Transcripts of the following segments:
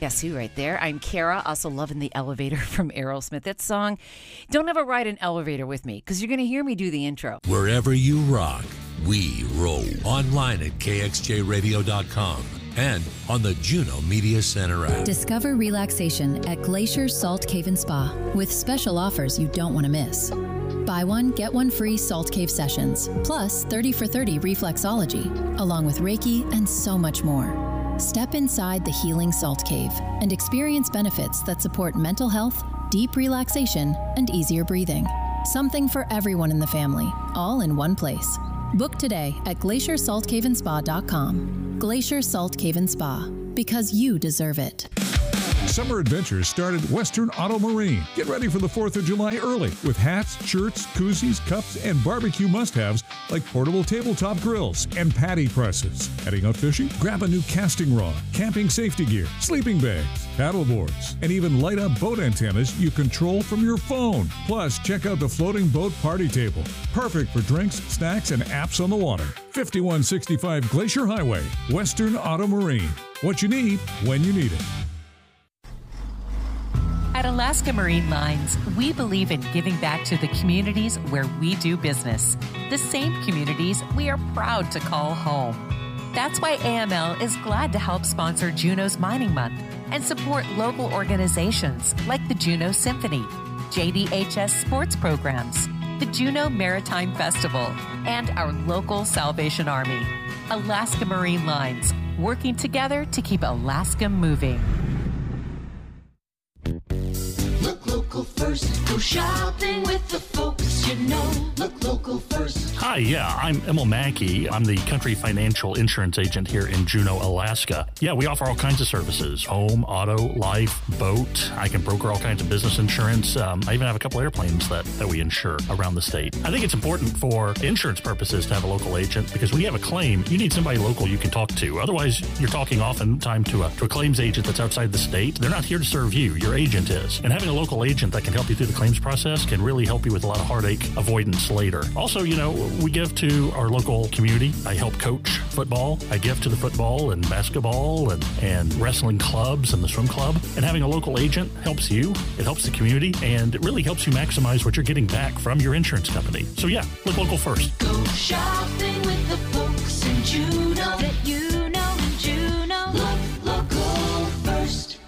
Guess Who right there. I'm Kara, also loving The Elevator from Aerosmith. That song, don't ever ride an elevator with me because you're going to hear me do the intro. Wherever you rock, we roll. Online at kxjradio.com and on the Juno Media Center app. Discover relaxation at Glacier Salt Cave and Spa with special offers you don't want to miss. Buy one, get one free Salt Cave sessions, plus 30 for 30 reflexology, along with Reiki and so much more. Step inside the healing Salt Cave and experience benefits that support mental health, deep relaxation, and easier breathing. Something for everyone in the family, all in one place. Book today at glaciersaltcaveandspa.com. Glacier Salt Cave and Spa, because you deserve it. Summer adventures start at Western Auto Marine. Get ready for the 4th of July early with hats, shirts, koozies, cups, and barbecue must-haves like portable tabletop grills and patty presses. Heading out fishing? Grab a new casting rod, camping safety gear, sleeping bags, paddle boards, and even light-up boat antennas you control from your phone. Plus, check out the floating boat party table. Perfect for drinks, snacks, and apps on the water. 5165 Glacier Highway, Western Auto Marine. What you need when you need it. At Alaska Marine Lines, we believe in giving back to the communities where we do business, the same communities we are proud to call home. That's why AML is glad to help sponsor Juneau's Mining Month and support local organizations like the Juneau Symphony, JDHS sports programs, the Juneau Maritime Festival, and our local Salvation Army. Alaska Marine Lines, working together to keep Alaska moving. Look local first. Go shopping with the folks you know. Look local first. Hi, I'm Emil Mackey. I'm the Country Financial Insurance Agent here in Juneau, Alaska. Yeah, we offer all kinds of services. Home, auto, life, boat. I can broker all kinds of business insurance. I even have a couple airplanes that we insure around the state. I think it's important for insurance purposes to have a local agent because when you have a claim, you need somebody local you can talk to. Otherwise, you're talking oftentimes to a claims agent that's outside the state. They're not here to serve you. Your agent is. And having a local agent that can help you through the claims process can really help you with a lot of heartache avoidance later. Also, we give to our local community. I help coach football. I give to the football and basketball and wrestling clubs and the swim club. And having a local agent helps you. It helps the community, and it really helps you maximize what you're getting back from your insurance company. So look local first. Go shopping with the folks in Juneau that you know in Juneau. Look local first.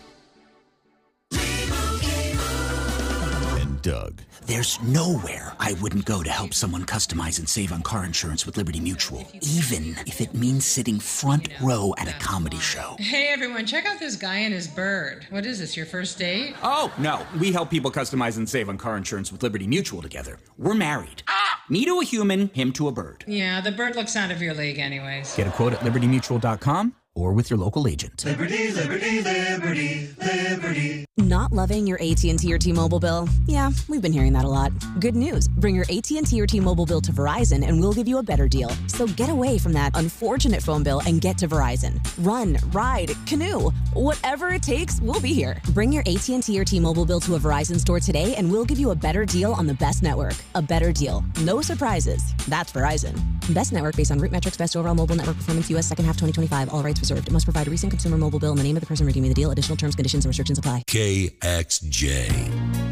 Doug. There's nowhere I wouldn't go to help someone customize and save on car insurance with Liberty Mutual, even if it means sitting front row at a comedy show. Hey everyone, check out this guy and his bird. What is this, your first date? Oh, no. We help people customize and save on car insurance with Liberty Mutual together. We're married. Me to a human, him to a bird. Yeah, the bird looks out of your league anyways. Get a quote at libertymutual.com or with your local agent. Liberty, liberty, liberty, liberty. Not loving your AT&T or T-Mobile bill? Yeah, we've been hearing that a lot. Good news. Bring your AT&T or T-Mobile bill to Verizon and we'll give you a better deal. So get away from that unfortunate phone bill and get to Verizon. Run, ride, canoe. Whatever it takes, we'll be here. Bring your AT&T or T-Mobile bill to a Verizon store today and we'll give you a better deal on the best network. A better deal. No surprises. That's Verizon. Best network based on root metrics, best overall mobile network performance, U.S. second half 2025. All rights reserved. It must provide a recent consumer mobile bill and the name of the person redeeming the deal. Additional terms, conditions, and restrictions apply. KXJ.